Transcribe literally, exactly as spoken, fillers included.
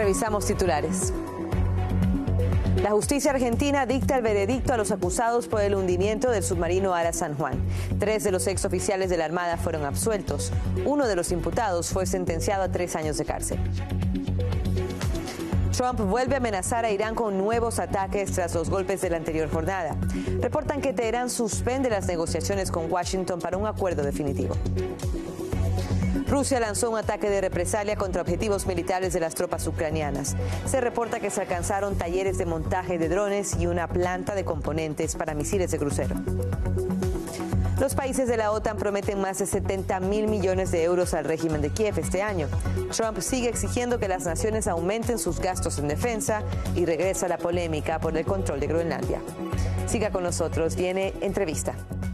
Revisamos titulares. La justicia argentina dicta el veredicto a los acusados por el hundimiento del submarino Ara San Juan. Tres de los exoficiales de la Armada fueron absueltos. Uno de los imputados fue sentenciado a tres años de cárcel. Trump vuelve a amenazar a Irán con nuevos ataques tras los golpes de la anterior jornada. Reportan que Teherán suspende las negociaciones con Washington para un acuerdo definitivo. Rusia lanzó un ataque de represalia contra objetivos militares de las tropas ucranianas. Se reporta que se alcanzaron talleres de montaje de drones y una planta de componentes para misiles de crucero. Los países de la OTAN prometen más de setenta mil millones de euros al régimen de Kiev este año. Trump sigue exigiendo que las naciones aumenten sus gastos en defensa y regresa la polémica por el control de Groenlandia. Siga con nosotros, viene entrevista.